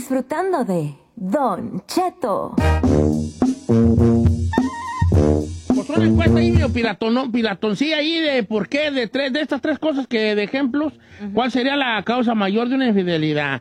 disfrutando de Don Cheto. Pues una encuesta ahí medio piratoncilla ahí de por qué, de estas tres cosas que de ejemplos, ¿cuál sería la causa mayor de una infidelidad?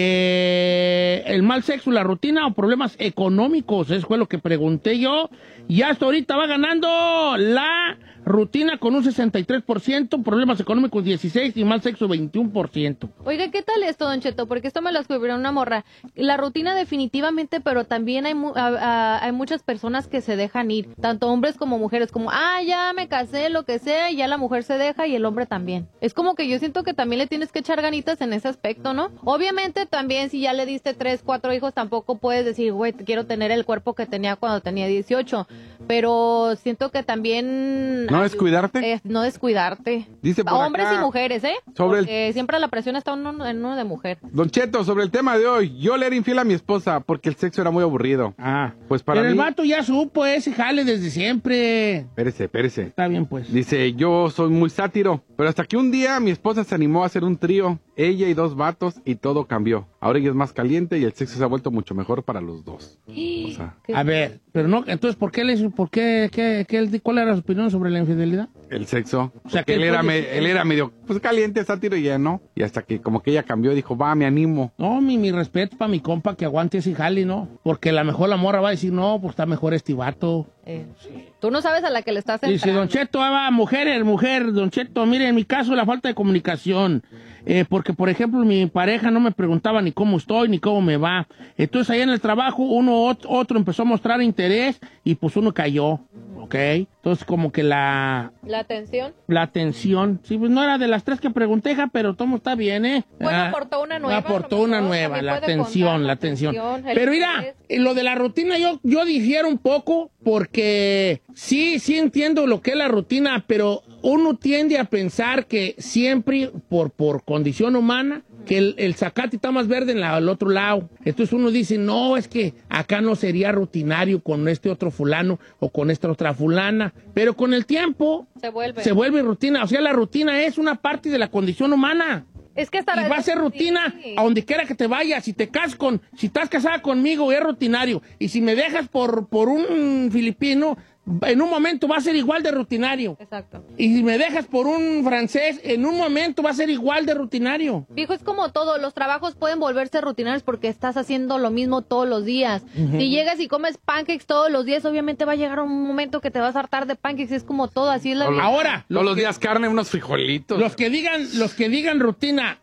¿El mal sexo, la rutina o problemas económicos? Eso fue lo que pregunté yo. Y hasta ahorita va ganando la rutina con un 63%, problemas económicos 16% y mal sexo 21%. Oiga, ¿qué tal esto, Don Cheto? Porque esto me lo escribió una morra. La rutina definitivamente, pero también hay muchas personas que se dejan ir, tanto hombres como mujeres, como, ya me casé, lo que sea, y ya la mujer se deja y el hombre también. Es como que yo siento que también le tienes que echar ganitas en ese aspecto, ¿no? Obviamente también si ya le diste 3, 4 hijos, tampoco puedes decir, güey, quiero tener el cuerpo que tenía cuando tenía 18, pero siento que también... ¿No descuidarte? No descuidarte. Dice por hombres acá, y mujeres, ¿eh? Porque siempre la presión está en uno de mujer. Don Cheto, sobre el tema de hoy, yo le era infiel a mi esposa porque el sexo era muy aburrido. Pues para Pero mí... el vato ya supo ese jale desde siempre. Espérese. Está bien, pues. Dice, yo soy muy sátiro, pero hasta que un día mi esposa se animó a hacer un trío, ella y 2 vatos, y todo cambió. Ahora ella es más caliente y el sexo se ha vuelto mucho mejor para los dos. O sea, a ver, pero no, entonces, ¿cuál era su opinión sobre la infidelidad? el sexo. O sea, que él era medio, pues caliente, sátiro, y ya no. Y hasta que como que ella cambió y dijo, va, me animo. No, mi respeto para mi compa que aguante ese jale, ¿no? Porque a lo mejor la morra va a decir, no, pues está mejor este vato. Sí. Tú no sabes a la que le estás entrando. Dice, Don Cheto, mujer, Don Cheto, mire, en mi caso la falta de comunicación. Porque, por ejemplo, mi pareja no me preguntaba ni cómo estoy, ni cómo me va. Entonces, allá en el trabajo, otro empezó a mostrar interés y pues uno cayó, ¿ok? Entonces, como que ¿La atención? La atención. Sí, pues no era de las 3 que pregunté, pero todo está bien, ¿eh? Bueno, aportó una nueva. Aportó una nueva, la atención. Pero mira, lo de la rutina yo difiero un poco porque sí entiendo lo que es la rutina, pero uno tiende a pensar que siempre, por condición humana, que el zacate está más verde en el otro lado. Entonces uno dice, no, es que acá no sería rutinario con este otro fulano o con esta otra fulana. Pero con el tiempo se vuelve rutina. O sea, la rutina es una parte de la condición humana. Es que y va a ser rutina a donde quiera que te vayas. Si estás casada conmigo, es rutinario. Y si me dejas por un filipino, en un momento va a ser igual de rutinario. Exacto. Y si me dejas por un francés, en un momento va a ser igual de rutinario. Viejo, es como todo, los trabajos pueden volverse rutinarios porque estás haciendo lo mismo todos los días. Si llegas y comes pancakes todos los días, obviamente va a llegar un momento que te vas a hartar de pancakes, es como todo, así es la vida. Ahora, todos los días carne, unos frijolitos. Los que digan rutina,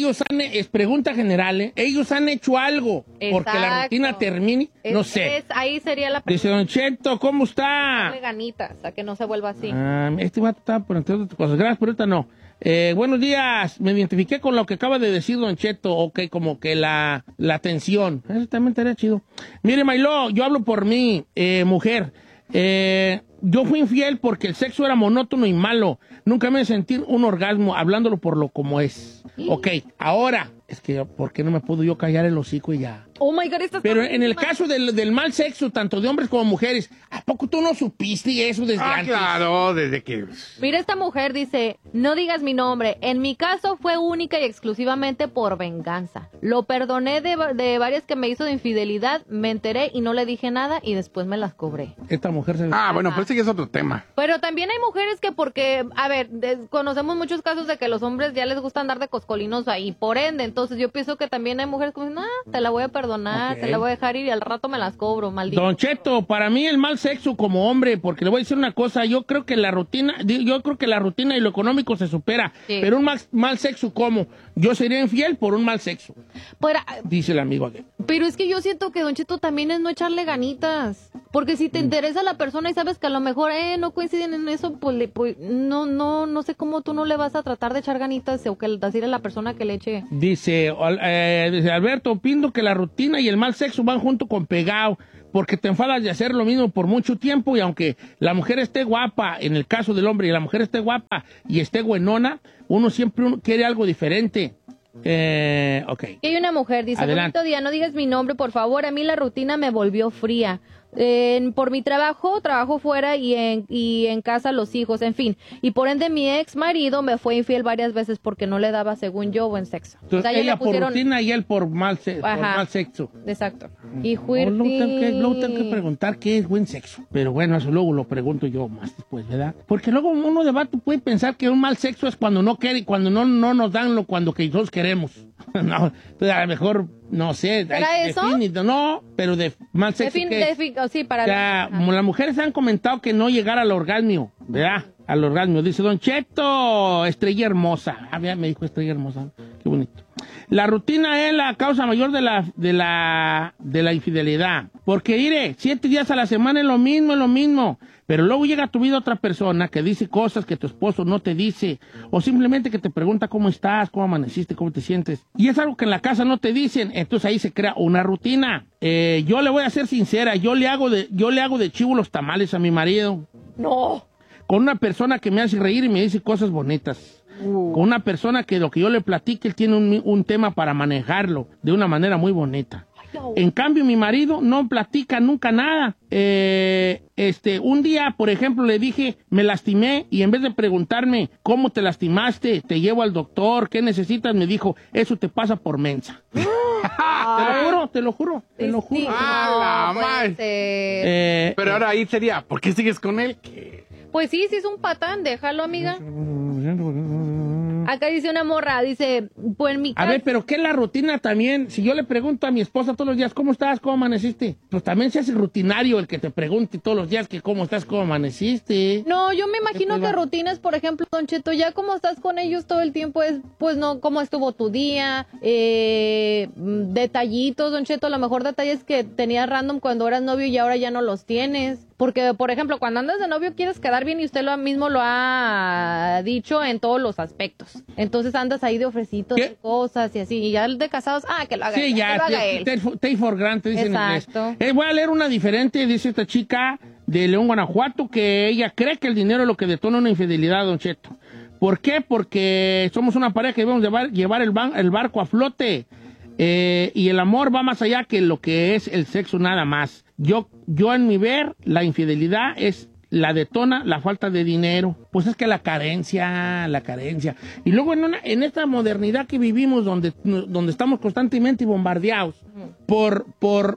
es pregunta general, ¿eh? Ellos han hecho algo porque la rutina termine, no sé. Ahí sería la Dice, Don Cheto, ¿cómo está? Darle ganitas a que no se vuelva así. Este vato está por entre otras cosas. Gracias, pero ahorita no. Buenos días. Me identifiqué con lo que acaba de decir Don Cheto. Ok, como que la atención. Eso también estaría chido. Mire, Mayló, yo hablo por mí, mujer. Yo fui infiel porque el sexo era monótono y malo. Nunca me sentí un orgasmo, hablándolo por lo como es. Ok, ahora, es que, ¿por qué no me puedo yo callar el hocico y ya? Oh my God, pero en el caso del mal sexo, tanto de hombres como mujeres, ¿a poco tú no supiste eso desde antes? Claro, desde que... Mira, esta mujer dice, no digas mi nombre. En mi caso fue única y exclusivamente por venganza. Lo perdoné de varias que me hizo de infidelidad, me enteré y no le dije nada y después me las cobré. Esta mujer se... bueno, pues ese ya es otro tema. Pero también hay mujeres que porque, a ver, conocemos muchos casos de que los hombres ya les gusta andar de coscolinos ahí, por ende, entonces yo pienso que también hay mujeres que dicen, te la voy a perdonar, te la voy a dejar ir y al rato me las cobro, maldito. Don Cheto, para mí el mal sexo como hombre, porque le voy a decir una cosa, yo creo que la rutina y lo económico se supera, pero un mal sexo como, yo sería infiel por un mal sexo. Dice el amigo aquí. Pero es que yo siento que Don Cheto también es no echarle ganitas, porque si te interesa la persona y sabes que a lo mejor no coinciden en eso, pues no sé cómo tú no le vas a tratar de echar ganitas o que decirle a la persona que le eche. Dice Alberto, opino que la rutina y el mal sexo van junto con pegado, porque te enfadas de hacer lo mismo por mucho tiempo y aunque la mujer esté guapa, en el caso del hombre, y la mujer esté guapa y esté buenona, uno siempre quiere algo diferente. Ok. Hay una mujer, dice, adelante. bonito día, no digas mi nombre, por favor, a mí la rutina me volvió fría. por mi trabajo fuera y en casa los hijos, en fin. Y por ende mi ex marido me fue infiel varias veces porque no le daba, según yo, buen sexo. Entonces, o sea, ella por rutina y él por mal sexo. Exacto. Y luego tengo que preguntar qué es buen sexo. Pero bueno, eso luego lo pregunto yo más después, ¿verdad? Porque luego uno de vato puede pensar que un mal sexo es cuando no quiere, cuando no nos dan lo cuando que nosotros queremos. No, entonces a lo mejor, no sé. ¿Era eso? No, pero de mal sexo. Sí, para o sea, como las mujeres han comentado que no llegar al orgasmo, ¿verdad? Al orgasmo. Dice Don Cheto, estrella hermosa. Ah, me dijo estrella hermosa. Qué bonito. La rutina es la causa mayor de la infidelidad. Porque, mire, 7 días a la semana es lo mismo. Pero luego llega a tu vida otra persona que dice cosas que tu esposo no te dice. O simplemente que te pregunta cómo estás, cómo amaneciste, cómo te sientes. Y es algo que en la casa no te dicen. Entonces ahí se crea una rutina. Yo le voy a ser sincera. Yo le hago de chivo los tamales a mi marido. No. Con una persona que me hace reír y me dice cosas bonitas. Con una persona que lo que yo le platique, él tiene un tema para manejarlo de una manera muy bonita. En cambio, mi marido no platica nunca nada. Un día, por ejemplo, le dije, me lastimé, y en vez de preguntarme cómo te lastimaste, te llevo al doctor, ¿qué necesitas? Me dijo, eso te pasa por mensa. Te lo juro. ¡Ah, la madre! Pero ahora ahí sería, ¿por qué sigues con él? Pues sí, es un patán, déjalo, amiga. Acá dice una morra, dice, pues en mi casa... A ver, pero ¿qué es la rutina también? Si yo le pregunto a mi esposa todos los días, ¿cómo estás? ¿Cómo amaneciste? Pues también se hace rutinario el que te pregunte todos los días que cómo estás, cómo amaneciste. No, yo me imagino que rutinas, por ejemplo, Don Cheto, ya como estás con ellos todo el tiempo es, pues no, cómo estuvo tu día, detallitos, Don Cheto, a lo mejor detalles que tenías random cuando eras novio y ahora ya no los tienes. Porque, por ejemplo, cuando andas de novio quieres quedar bien y usted mismo lo ha dicho en todos los aspectos. Entonces andas ahí de ofrecitos, de cosas y así. Y ya de casados, que lo haga él. Sí, ya, take for granted, dicen en inglés. Voy a leer una diferente, dice esta chica de León, Guanajuato, que ella cree que el dinero es lo que detona una infidelidad, Don Cheto. ¿Por qué? Porque somos una pareja que debemos llevar el barco a flote. Y el amor va más allá que lo que es el sexo nada más. Yo en mi ver, la infidelidad la detona la falta de dinero. Pues es que la carencia. Y luego en esta modernidad que vivimos donde estamos constantemente bombardeados por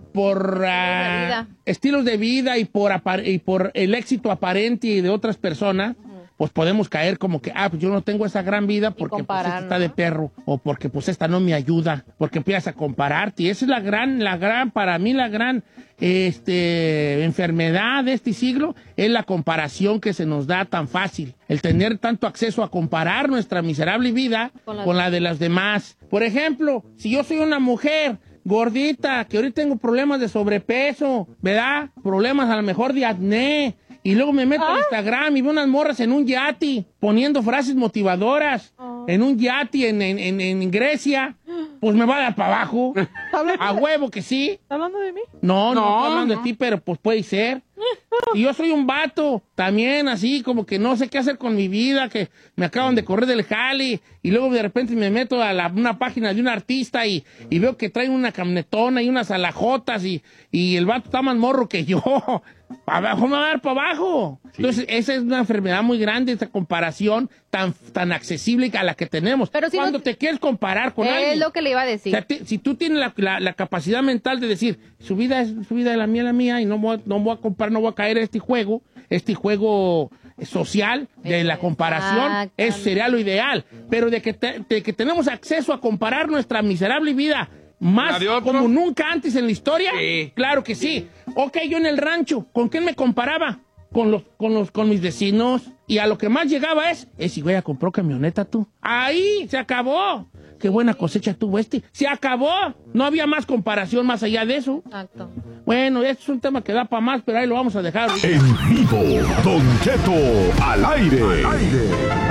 estilos de vida y por el éxito aparente de otras personas, pues podemos caer como que, pues yo no tengo esa gran vida porque pues esta está de perro, o porque pues esta no me ayuda, porque empiezas a compararte. Y esa es para mí la gran enfermedad de este siglo, es la comparación que se nos da tan fácil. El tener tanto acceso a comparar nuestra miserable vida con la de las demás. Por ejemplo, si yo soy una mujer gordita, que ahorita tengo problemas de sobrepeso, ¿verdad? Problemas a lo mejor de acné, y luego me meto a Instagram y veo unas morras en un yate poniendo frases motivadoras en un yate en Grecia, pues me va a dar para abajo. A huevo que sí. ¿Estás hablando de mí? No estoy hablando de ti, pero pues puede ser. Y yo soy un vato también así, como que no sé qué hacer con mi vida, que me acaban de correr del jale, y luego de repente me meto a una página de un artista y veo que traen una camionetona y unas alajotas y el vato está más morro que yo. Abajo me va a dar para abajo. Sí. Entonces, esa es una enfermedad muy grande, esta comparación tan accesible a la que tenemos. Pero si cuando te quieres comparar con alguien. Es lo que le iba a decir. O sea, si tú tienes la capacidad mental de decir, su vida es su vida, la mía, y no voy a comparar, no voy a caer en este juego social de la comparación, eso sería lo ideal. Pero de que tenemos acceso a comparar nuestra miserable vida más como nunca antes en la historia, sí. Claro que sí. Ok, yo en el rancho, ¿con quién me comparaba? Con mis vecinos. Y a lo que más llegaba si güey, compró camioneta tú. Ahí, se acabó. Qué buena cosecha tuvo se acabó. No había más comparación más allá de eso. Exacto. Bueno, este es un tema que da para más, pero ahí lo vamos a dejar. En vivo, Don Cheto al aire.